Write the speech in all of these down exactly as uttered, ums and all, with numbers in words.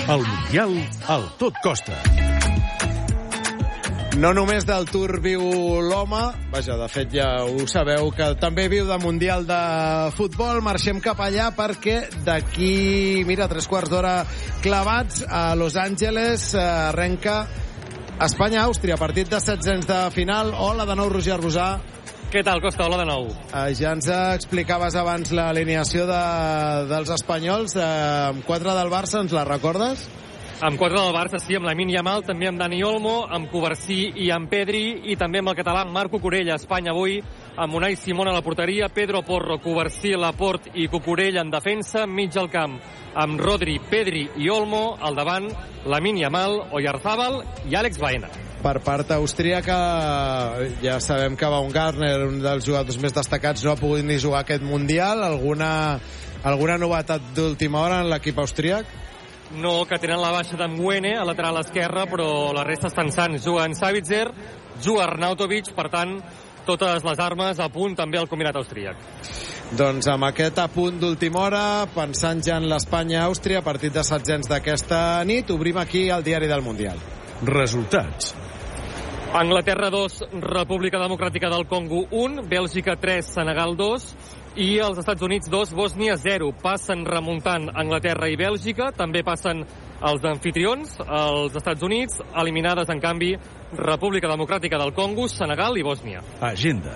El Mundial al tot costa. No només del Tour viu l'home, vaja, de fet ja ho sabeu, que també viu de Mundial de Futbol. Marxem cap allà perquè d'aquí, mira, tres quarts d'hora clavats a Los Angeles, arrenca Espanya-Àustria, partit de setzents de final. Hola de nou, Roger Rosà. Què tal, Costa? Hola de nou. Uh, ja ens explicaves abans l'alineació de, dels espanyols. Uh, amb quatre del Barça, ens la recordes? Amb quatre del Barça, sí, amb Lamine Yamal, també amb Dani Olmo, amb Covarsí i amb Pedri, i també amb el català Marco Corella. Espanya avui amb Unai Simón a la porteria, Pedro Porro, Covarsí, Laporte i Cucurella en defensa, mig al camp amb Rodri, Pedri i Olmo, al davant Lamine Yamal, Oyarzábal i Àlex Baena. Per part austríaca, ja sabem que Baumgartner, un dels jugadors més destacats, no ha pogut ni jugar aquest Mundial. Alguna, alguna novetat d'última hora en l'equip austríac? No, que tenen la baixa d'en Mwene a lateral esquerra, però la resta estan sants. Juga en Savitzer, juga Arnautovic, per tant, totes les armes a punt també al combinat austríac. Doncs amb aquest apunt d'última hora, pensant ja en l'Espanya-Àustria, partit de setzents d'aquesta nit, obrim aquí el diari del Mundial. Resultats. Anglaterra dos, República Democràtica del Congo un, Bèlgica tres, Senegal dos, i els Estats Units dos, Bòsnia zero. Passen remuntant Anglaterra i Bèlgica, també passen els anfitrions, els Estats Units, eliminades en canvi República Democràtica del Congo, Senegal i Bòsnia. Agenda.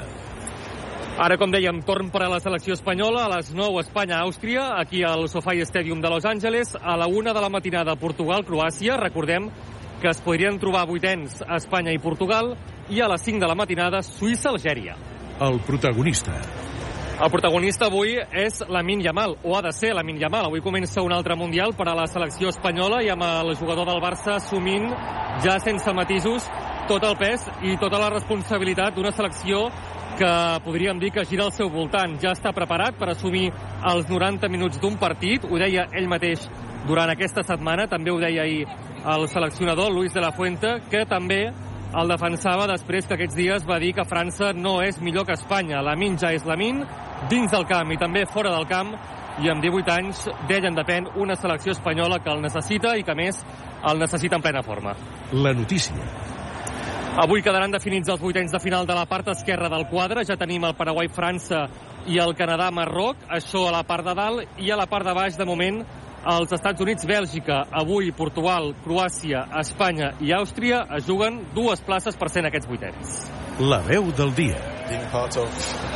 Ara, com dèiem, torn per a la selecció espanyola, a les nou Espanya-Àustria, aquí al SoFi Stadium de Los Angeles, a la una de la matinada Portugal-Croàcia, recordem que es podrien trobar vuitens a Espanya i Portugal, i a les cinc de la matinada Suïssa-Algèria. El protagonista. El protagonista avui és Lamine Yamal, o ha de ser Lamine Yamal. Avui comença un altre Mundial per a la selecció espanyola i amb el jugador del Barça assumint, ja sense matisos, tot el pes i tota la responsabilitat d'una selecció que podríem dir que gira al seu voltant. Ja està preparat per assumir els noranta minuts d'un partit, ho deia ell mateix durant aquesta setmana, també ho deia ahir el seleccionador Luis de la Fuente, que també el defensava després que aquests dies va dir que França no és millor que Espanya. Lamine ja és Lamine, dins del camp i també fora del camp, i amb divuit anys d'ell en depèn una selecció espanyola que el necessita i que, a més, el necessita en plena forma. La notícia. Avui quedaran definits els vuitens de final de la part esquerra del quadre. Ja tenim el Paraguai-França i el Canadà-Marroc, això a la part de dalt, i a la part de baix, de moment, els Estats Units-Bèlgica. Avui Portugal, Croàcia, Espanya i Àustria es juguen dues places per ser en aquests vuitens. La veu del dia. Being part of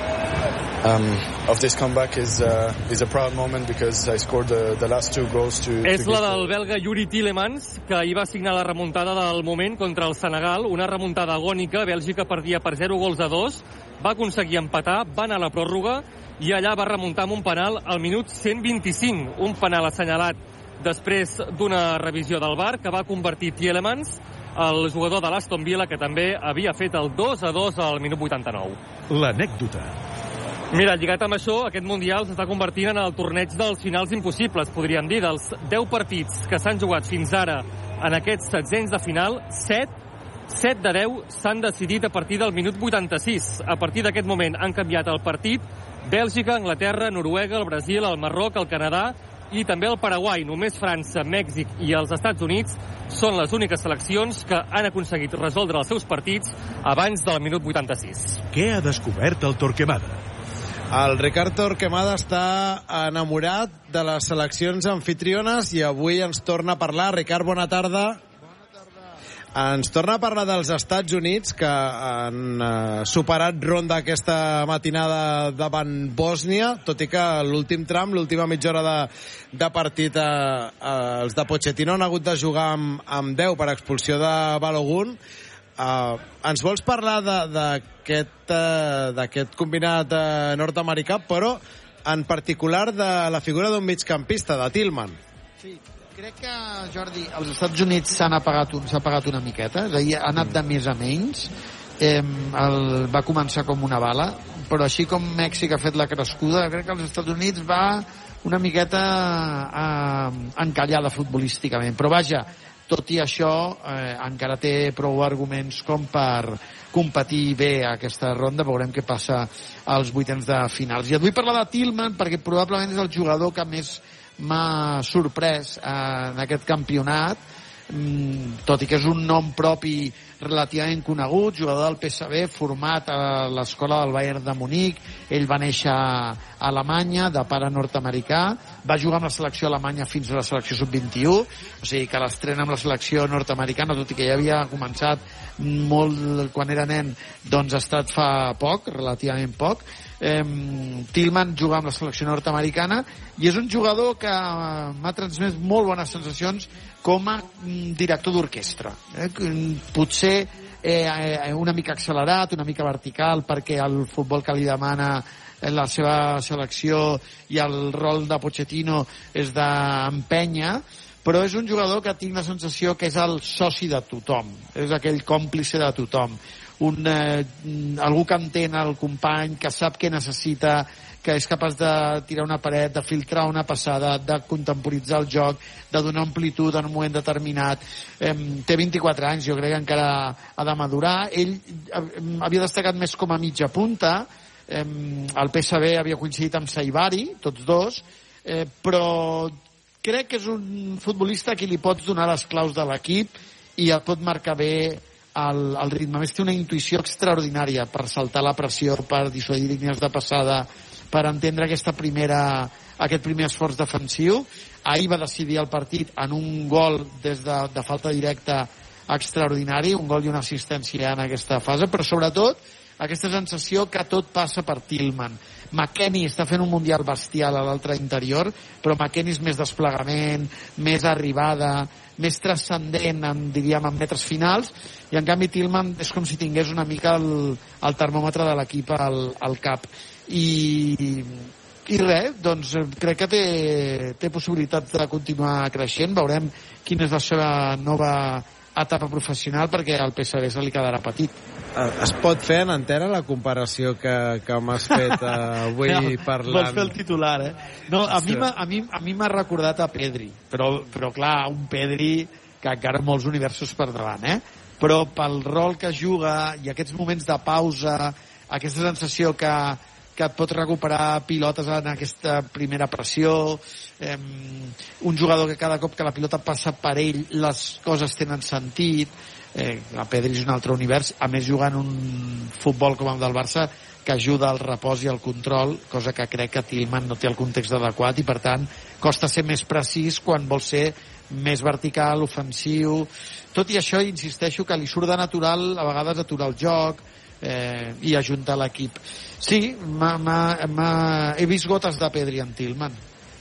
um, of this comeback is uh, is a proud moment because I scored the, the last two goals to. És la del belga Yuri Tielemans, que ahir va signar la remuntada del moment contra el Senegal, una remuntada agònica. Bèlgica perdia per zero gols a dos, va aconseguir empatar, va anar a la pròrroga i allà va remuntar amb un penal al minut cent vint-i-cinc, un penal assenyalat després d'una revisió del V A R que va convertir Tielemans, el jugador de l'Aston Villa, que també havia fet el dos a dos al minut vuitanta-nou. L'anècdota. Mira, lligat amb això, aquest Mundial s'està convertint en el torneig dels finals impossibles, podríem dir. Dels deu partits que s'han jugat fins ara en aquests setzents de final, set, set de deu s'han decidit a partir del minut vuitanta-sis. A partir d'aquest moment han canviat el partit Bèlgica, Anglaterra, Noruega, el Brasil, el Marroc, el Canadà i també el Paraguai. Només França, Mèxic i els Estats Units són les úniques seleccions que han aconseguit resoldre els seus partits abans del minut vuitanta-sis. Què ha descobert el Torquemada? El Ricard Torquemada està enamorat de les seleccions anfitriones i avui ens torna a parlar. Ricard, bona tarda. Ens torna a parlar dels Estats Units, que han eh, superat ronda aquesta matinada davant Bòsnia, tot i que l'últim tram, l'última mitja hora de, de partit, eh, eh, els de Pochettino han hagut de jugar amb, amb deu per expulsió de Balogun. Eh, ens vols parlar d'aquest eh, combinat eh, nord-americà, però en particular de la figura d'un migcampista, de Tillman? Sí. Crec que, Jordi, als Estats Units s'han apagat, un, s'ha apagat una miqueta, és a dir, ha anat de més a menys, eh, el, va començar com una bala, però així com Mèxic ha fet la crescuda, crec que als Estats Units va una miqueta a, a encallada futbolísticament, però vaja, tot i això eh, encara té prou arguments com per competir bé a aquesta ronda. Veurem què passa als vuitens de finals. I et vull parlar de Tillman perquè probablement és el jugador que més m'ha sorprès en aquest campionat, tot i que és un nom propi relativament conegut, jugador del P S V, format a l'escola del Bayern de Munic. Ell va néixer a Alemanya, de pare nord-americà, va jugar amb la selecció alemanya fins a la selecció sub vint-i-u, o sigui que l'estrena amb la selecció nord-americana, tot i que ja havia començat molt quan era nen, doncs ha estat fa poc, relativament poc. Eh, Tillman juga amb la selecció nord-americana i és un jugador que m'ha transmès molt bones sensacions com a director d'orquestra. Eh? Potser eh, una mica accelerat, una mica vertical, perquè el futbol que li demana la seva selecció i el rol de Pochettino és d'empènyer, però és un jugador que tinc la sensació que és el soci de tothom, és aquell còmplice de tothom, un, eh, algú que entén el company, que sap què necessita, que és capaç de tirar una paret, de filtrar una passada, de contemporitzar el joc, de donar amplitud en un moment determinat. Eh, té vint-i-quatre anys, jo crec que encara ha de madurar. Ell havia destacat més com a mitja punta, eh, el P S V havia coincidit amb Saibari, tots dos, eh, però crec que és un futbolista a qui li pots donar les claus de l'equip i el pot marcar bé el, el ritme. A més, té una intuïció extraordinària per saltar la pressió, per dissuadir línies de passada, per entendre aquesta primera, aquest primer esforç defensiu. Ahir va decidir el partit en un gol des de, de falta directa extraordinari, un gol i una assistència en aquesta fase, però sobretot aquesta sensació que tot passa per Tillman. McKennie està fent un mundial bestial a l'altre interior, però McKennie és més desplegament, més arribada, més transcendent, en, diríem, en metres finals, i en canvi Tillman és com si tingués una mica el, el termòmetre de l'equip al, al cap. I, i res, doncs crec que té, té possibilitats de continuar creixent. Veurem quina és la seva nova etapa professional, perquè al P S V se li quedarà petit. Es pot fer en antena la comparació que, que m'has fet avui no, parlant? Vols fer el titular, eh? No, a mi m'ha a mi, a mi m'ha recordat a Pedri, però, però clar, un Pedri que encara molts universos per davant, eh? Però pel rol que juga i aquests moments de pausa, aquesta sensació que, que et pot recuperar pilotes en aquesta primera pressió, eh, un jugador que cada cop que la pilota passa per ell les coses tenen sentit. Eh, la Pedri és un altre univers, a més jugant un futbol com el del Barça que ajuda al repòs i al control, cosa que crec que Tillman no té el context adequat i per tant costa ser més precís quan vol ser més vertical, ofensiu. Tot i això, insisteixo que li surt de natural a vegades aturar el joc eh, i ajuntar l'equip. Sí, m'ha, m'ha, m'ha... he vist gotes de Pedri en Tillman.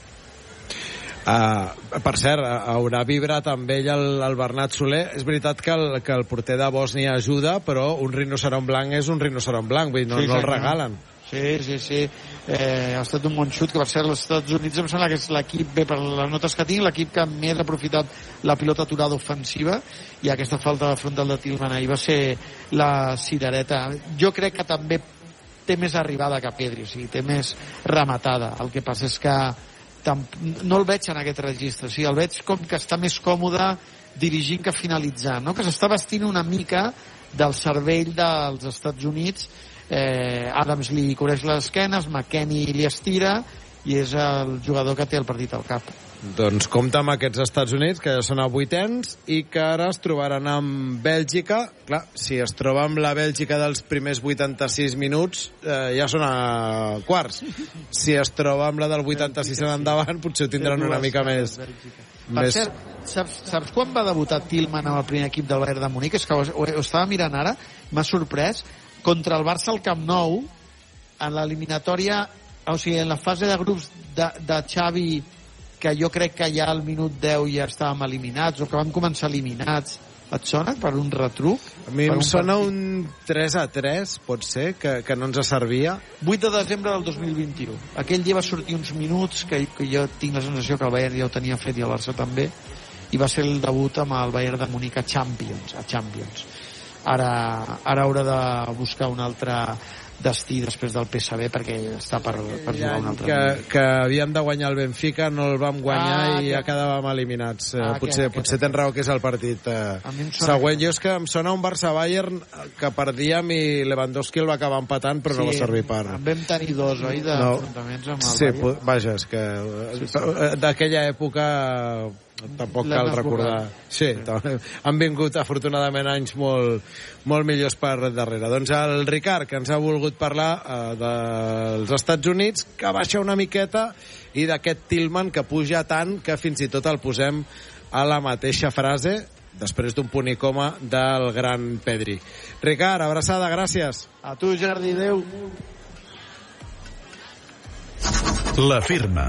Uh, per cert, haurà vibrat amb ell el, el Bernat Soler. És veritat que el, que el porter de Bòsnia ajuda, però un rinoceront blanc és un rinoceront blanc, vull dir, no, sí, no el regalen. Sí, sí, sí. Eh, ha estat un bon xut, que per cert als Estats Units em sembla que és l'equip, bé, per les notes que tinc, l'equip que més ha aprofitat la pilota aturada ofensiva, i aquesta falta de frontal de Tillman ahir va ser la cirereta. Jo crec que també té més arribada que Pedri, o sigui, té més rematada. El que passa és que no el veig en aquest registre, o sigui, el veig com que està més còmode dirigint que finalitzant, no? Que s'està vestint una mica del cervell dels Estats Units. eh, Adams li cobreix les esquenes, McKennie li estira i és el jugador que té el partit al cap. Doncs compta amb aquests Estats Units, que ja són a vuitens i que ara es trobaran amb Bèlgica. Clar, si es troba amb la Bèlgica dels primers vuitanta-sis minuts, eh, ja són a quarts. Si es troba amb la del vuitanta-sis en endavant, potser ho tindran una mica més... Per més... cert, saps, saps quan va debutar Tillman amb el primer equip del Bayern de Munic? És que ho, ho, ho estava mirant ara, m'ha sorprès. Contra el Barça al Camp Nou, en l'eliminatòria, o sigui, en la fase de grups de, de Xavi, que jo crec que ja al minut deu ja estàvem eliminats, o que vam començar eliminats. Et sona per un retruc? A mi em sona partit? Un tres a tres, pot ser, que, que no ens servia. vuit de desembre del dos mil vint-i-u. Aquell dia va sortir uns minuts que, que jo tinc la sensació que el Bayern ja ho tenia fet i el Barça també, i va ser el debut amb el Bayern de Munic a Champions, a Champions. Ara, ara haurà de buscar una altra destí després del P S V, perquè està per, per jugar un altre que, que havíem de guanyar el Benfica, no el vam guanyar ah, i que... ja quedàvem eliminats. Ah, potser que, potser que... tens raó que és el partit eh, següent. Jo és que em sona un Barça-Bayern que perdíem i Lewandowski el va acabar empatant, però sí, no va servir per... En vam tenir dos, oi, d'enfrontaments no. amb el sí, Bayern? Vaja, és que sí, sí. d'aquella època tampoc cal recordar. Sí, han vingut afortunadament anys molt, molt millors per darrere. Doncs el Ricard, que ens ha volgut parlar eh, dels Estats Units, que baixa una miqueta, i d'aquest Tillman que puja tant que fins i tot el posem a la mateixa frase després d'un punt i coma del gran Pedri. Ricard, abraçada, gràcies. A tu, Jordi, adeu. La firma.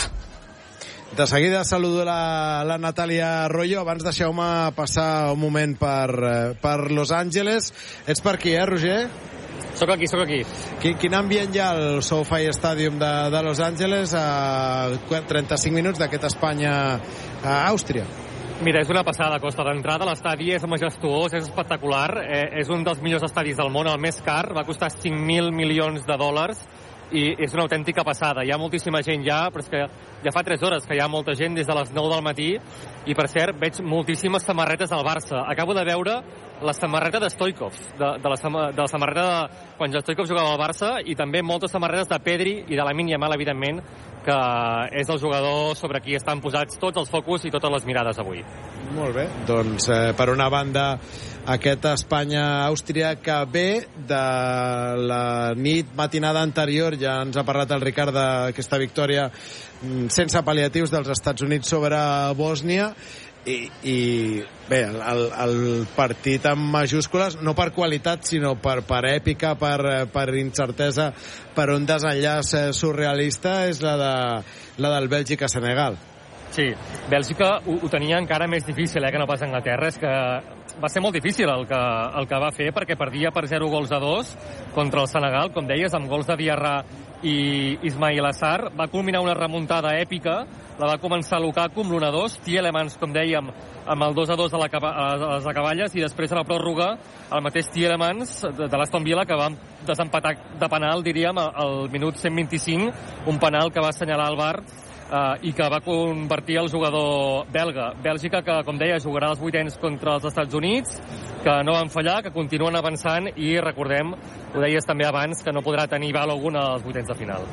De seguida saludo la, la Natàlia Royo. Abans deixeu-me passar un moment per, per Los Angeles. Ets per aquí, eh, Roger? Soc aquí, soc aquí. Quin, quin ambient hi ha al SoFi Stadium de, de Los Angeles a trenta-cinc minuts d'aquest Espanya a Àustria? Mira, és una passada costa d'entrada. L'estadi és majestuós, és espectacular. Eh, és un dels millors estadis del món, el més car. Va costar cinc mil milions de dòlars i és una autèntica passada. Hi ha moltíssima gent ja, però és que ja fa tres hores que hi ha molta gent des de les nou del matí i, per cert, veig moltíssimes samarretes del Barça. Acabo de veure la samarreta de Stoichkov, de, de, la, de la samarreta de quan Stoichkov jugava al Barça, i també moltes samarretes de Pedri i de Lamine Yamal, evidentment, que és el jugador sobre qui estan posats tots els focus i totes les mirades avui. Molt bé. Doncs, eh, per una banda, aquest Espanya-Àustria que ve de la nit matinada anterior, ja ens ha parlat el Ricard d'aquesta victòria sense pal·liatius dels Estats Units sobre Bòsnia, i, i bé, el, el partit amb majúscules, no per qualitat sinó per, per èpica, per, per incertesa, per un desenllaç surrealista, és la, de, la del Bèlgica-Senegal. Sí, Bèlgica ho, ho tenia encara més difícil, eh, que no pas Anglaterra. És que va ser molt difícil el que, el que va fer, perquè perdia per zero gols a dos contra el Senegal, com deies, amb gols de Diarra i Ismail Assar. Va culminar una remuntada èpica, la va començar Lukaku amb l'u a dos, Tielemans, com dèiem, amb el dos a dos a, la, a les acaballes, i després a la pròrroga el mateix Tielemans de, de l'Aston Villa, que va desempatar de penal, diríem, al minut cent vint-i-cinc, un penal que va assenyalar el V A R Uh, i que va convertir el jugador belga. Bèlgica, que, com deia, jugarà els vuitens contra els Estats Units, que no van fallar, que continuen avançant, i recordem, ho deies també abans, que no podrà tenir Balogun als vuitens de final.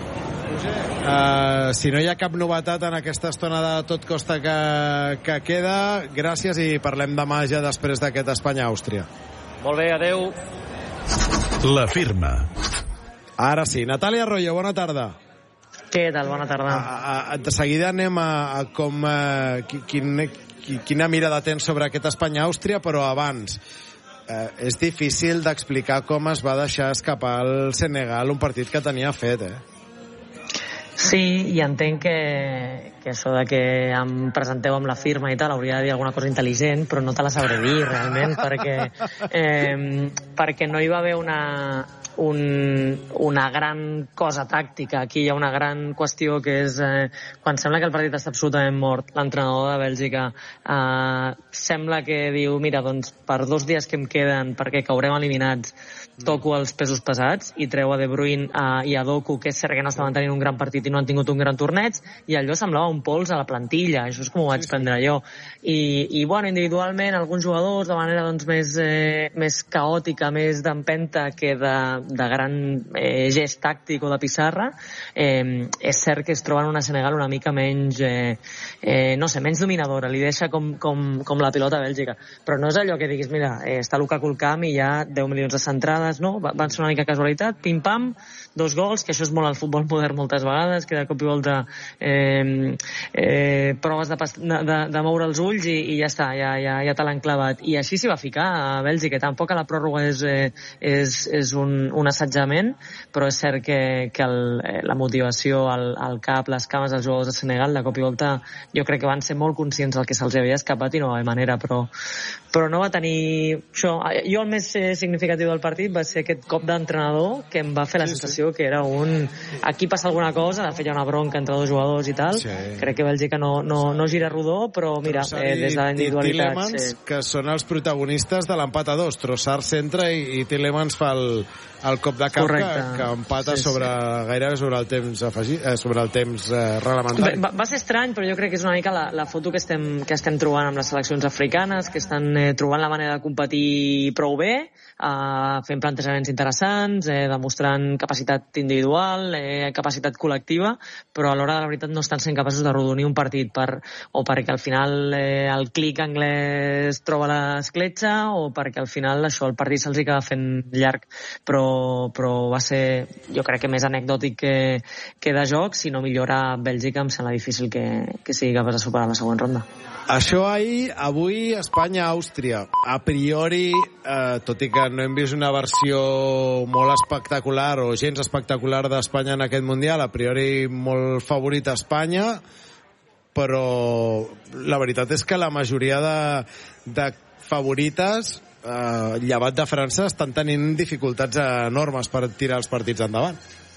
Uh, si no hi ha cap novetat en aquesta estona de tot costa que, que queda, gràcies, i parlem demà ja després d'aquest Espanya-Àustria. Molt bé, adeu. La firma. Ara sí, Natàlia Arroyo, bona tarda. Què tal? Bona tarda. A, a, de seguida anem a, a com a, quin, quina mirada tens sobre aquest Espanya-Àustria, però abans eh, és difícil d'explicar com es va deixar escapar el Senegal, un partit que tenia fet, eh? Sí, i entenc que, que això de que em presenteu amb la firma i tal hauria de dir alguna cosa intel·ligent, però no te la sabré dir realment, perquè, eh, perquè no hi va haver una, un, una gran cosa tàctica. Aquí hi ha una gran qüestió que és eh, quan sembla que el partit està absolutament mort, l'entrenador de Bèlgica eh, sembla que diu, mira, doncs per dos dies que em queden perquè caurem eliminats toco els pesos pesats i treu a De Bruyne uh, i a Doku, que és cert que no estaven tenint un gran partit i no han tingut un gran torneig, i allò semblava un pols a la plantilla. Això és com ho vaig prendre jo. I, i bueno, individualment alguns jugadors de manera doncs, més, eh, més caòtica, més d'empenta que de, de gran eh, gest tàctic o de pissarra, eh, és cert que es troben una Senegal una mica menys eh, eh, no sé, menys dominadora, li deixa com, com, com la pilota a Bèlgica, però no és allò que diguis, mira, eh, està Lukaku al camp i hi ha deu milions de centrades, no? Van ser una mica casualitat, pim-pam, dos gols, que això és molt al futbol modern moltes vegades, que de cop i volta eh, eh, proves de, de, de moure els ulls i, i ja està, ja, ja, ja te l'han clavat. I així s'hi va ficar a Bèlgica. Tampoc a la pròrroga és, eh, és, és un, un assetjament, però és cert que, que el, la motivació, el, el cap, les cames dels jugadors de Senegal, de cop i volta, jo crec que van ser molt conscients del que se'ls havia escapat i no va haver manera, però, però no va tenir... Això, jo el més significatiu del partit va va ser aquest cop d'entrenador que em va fer la sí, sensació sí. que era un... Aquí passa alguna cosa, de fet hi ha una bronca entre dos jugadors i tal. Sí. Crec que Bèlgica no, no, no gira rodó, però mira, eh, des de la individualitat... Tielemans, sí. que són els protagonistes de l'empat a dos. Trossard centra i, i Tielemans fa el, el cop de cap que, que empata sí, sobre, sí. gairebé sobre el temps afegit, eh, sobre el temps eh, reglamentari. Va, va ser estrany, però jo crec que és una mica la, la foto que estem, que estem trobant amb les seleccions africanes, que estan eh, trobant la manera de competir prou bé, eh, fent plantejaments interessants, eh, demostrant capacitat individual, eh, capacitat col·lectiva, però a l'hora de la veritat no estan sent capaços de rodonir un partit per, o perquè al final eh, el clic anglès troba l'escletxa o perquè al final això, el partit se'ls acaba fent llarg, però, però va ser, jo crec que més anecdòtic que, que de joc. Si no millora Bèlgica em sembla difícil que, que sigui capaç de superar la següent ronda. Això ahir, avui Espanya-Àustria. A priori, eh, tot i que no hem vist una versió molt espectacular o gens espectacular d'Espanya en aquest Mundial, a priori molt favorita Espanya, però la veritat és que la majoria de, de favorites, eh, llevat de França, estan tenint dificultats enormes per tirar els partits endavant.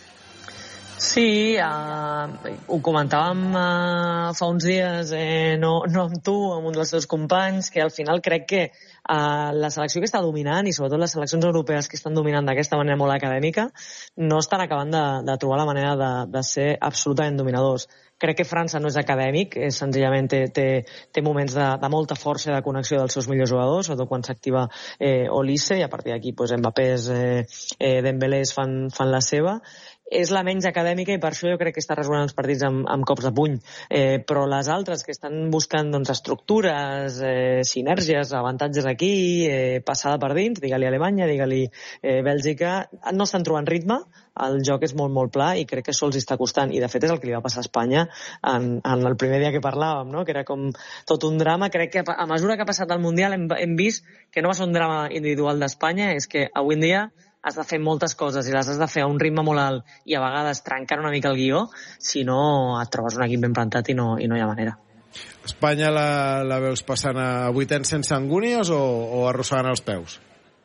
Sí, uh, ho comentàvem uh, fa uns dies, eh, no, no amb tu, amb un dels teus companys, que al final crec que uh, la selecció que està dominant, i sobretot les seleccions europees que estan dominant d'aquesta manera molt acadèmica, no estan acabant de, de trobar la manera de, de ser absolutament dominadors. Crec que França no és acadèmic, és senzillament té, té, té moments de, de molta força i de connexió dels seus millors jugadors, sobretot quan s'activa eh, Olise, i a partir d'aquí pues, Mbappé, eh, eh, Dembélé fan, fan la seva. És la menys acadèmica i per això jo crec que està resolent els partits amb, amb cops de puny. Eh, però les altres que estan buscant doncs, estructures, eh, sinergies, avantatges aquí, eh, passada per dins, digue-li Alemanya, digue-li eh, Bèlgica, no estan trobant ritme, el joc és molt, molt pla i crec que això els està costant. I de fet és el que li va passar a Espanya en, en el primer dia que parlàvem, no? Que era com tot un drama. Crec que a mesura que ha passat el Mundial hem, hem vist que no va ser un drama individual d'Espanya, és que avui en dia has de fer moltes coses i les has de fer a un ritme molt alt i a vegades trencant una mica el guió, si no et trobes un equip ben plantat i no, i no hi ha manera. Espanya la, la veus passant a vuitens sense angúnies o, o arrossegant els peus?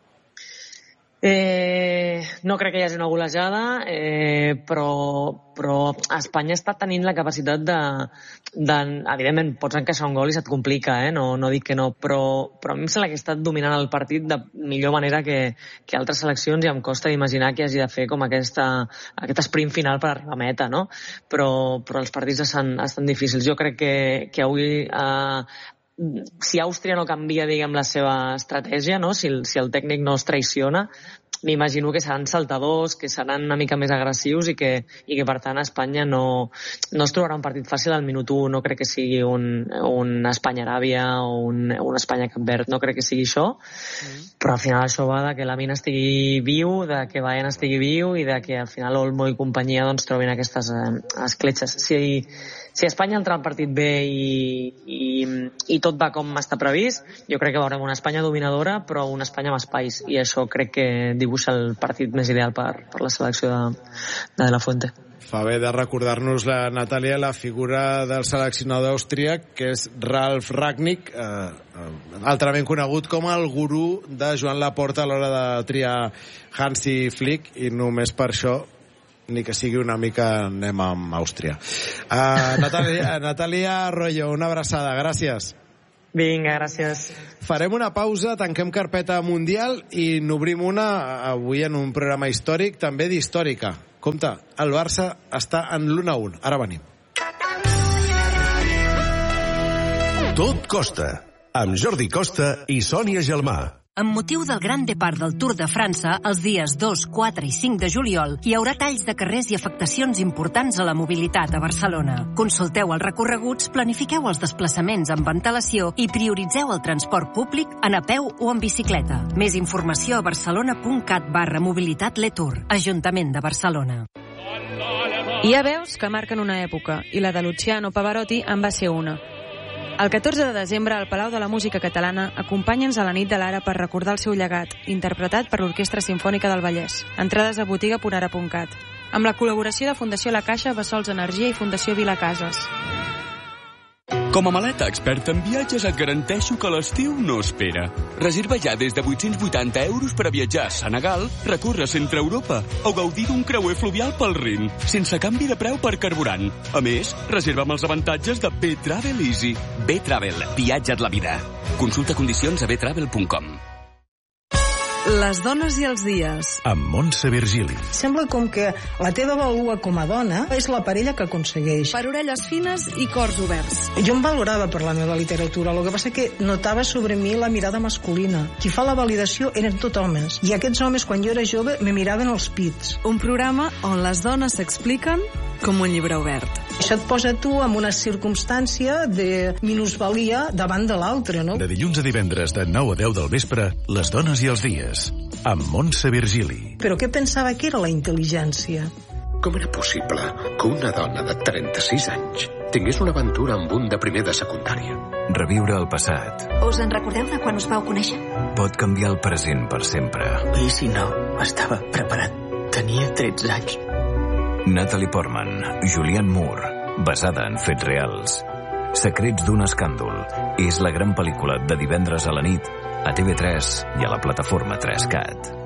Eh, no crec que hi hagi una golejada, eh, però, però Espanya està tenint la capacitat de, de... Evidentment, pots encaixar un gol i se't complica, eh? no, no dic que no, però, però a mi em sembla que està dominant el partit de millor manera que, que altres seleccions i em costa imaginar que hagi de fer com aquesta, aquest sprint final per arribar a meta, no? Però, però els partits estan, estan difícils. Jo crec que, que avui... Eh, si Àustria no canvia, diguem, la seva estratègia, no? Si, el, si el tècnic no es traiciona, m'imagino que seran saltadors, que seran una mica més agressius i que, i que per tant Espanya no, no es trobarà un partit fàcil al minut u. No crec que sigui un, un Espanya-Aràbia o un, un Espanya-Cap Verd, no crec que sigui això, mm. però al final això va de que Lamine estigui viu, de que Bayern estigui viu i de que al final Olmo i companyia doncs, trobin aquestes eh, escletxes. Si, si Espanya entra al partit bé i, i, i tot va com està previst, jo crec que veurem una Espanya dominadora però una Espanya amb espais, i això crec que dibuixa el partit més ideal per, per la selecció de, de De La Fuente. Fa bé de recordar-nos la Natàlia, la figura del seleccionador austríac, que és Ralf Rangnick, eh, altrament conegut com el gurú de Joan Laporta a l'hora de triar Hansi Flick, i només per això ni que sigui una mica anem amb Àustria. Uh, Natàlia, Natàlia Arroyo, una abraçada, gràcies. Vinga, gràcies. Farem una pausa, tanquem carpeta mundial i n'obrim una avui en un programa històric, també d'històrica. Compte, el Barça està en l'u a u. Ara venim. Tot costa, amb Jordi Costa i Sònia Gelmà. Amb motiu del Gran Depart del Tour de França, els dies dos, quatre i cinc de juliol, hi haurà talls de carrers i afectacions importants a la mobilitat a Barcelona. Consulteu els recorreguts, planifiqueu els desplaçaments amb antelació i prioritzeu el transport públic en a peu o en bicicleta. Més informació a barcelona.cat barra mobilitat Letour, Ajuntament de Barcelona. Hi ha veus que marquen una època, i la de Luciano Pavarotti en va ser una. El catorze de desembre, al Palau de la Música Catalana, acompanya'ns a la nit de l'Ara per recordar el seu llegat, interpretat per l'Orquestra Simfònica del Vallès. Entrades a botiga punt ara punt cat. Amb la col·laboració de Fundació La Caixa, Bessols Energia i Fundació Vila Cases. Com a maleta experta en viatges et garanteixo que l'estiu no espera. Reserva ja des de vuit-cents vuitanta euros per a viatjar a Senegal, recórrer centre Europa o gaudir d'un creuer fluvial pel Rin, sense canvi de preu per carburant. A més, reserva amb els avantatges de B-Travel Easy. B-Travel, viatja't la vida. Consulta condicions a b travel punt com. Les dones i els dies. Amb Montse Virgili. Sembla com que la teva valua com a dona és la parella que aconsegueix. Per orelles fines i cors oberts. Jo em valorava per la meva literatura, el que passa que notava sobre mi la mirada masculina. Qui fa la validació eren tot homes. I aquests homes, quan jo era jove, me miraven els pits. Un programa on les dones s'expliquen com un llibre obert. Això et posa tu en una circumstància de minusvalia davant de l'altre, no? De dilluns a divendres de nou a deu del vespre, Les dones i els dies, amb Montse Virgili. Però què pensava que era la intel·ligència? Com era possible que una dona de trenta-sis anys tingués una aventura amb un de primer de secundària? Reviure el passat. Us en recordeu de quan us vau conèixer? Pot canviar el present per sempre. I si no, estava preparat. Tenia tretze anys. Natalie Portman, Julianne Moore, basada en fets reals. Secrets d'un escàndol és la gran pel·lícula de divendres a la nit a T V tres i a la plataforma tres cat.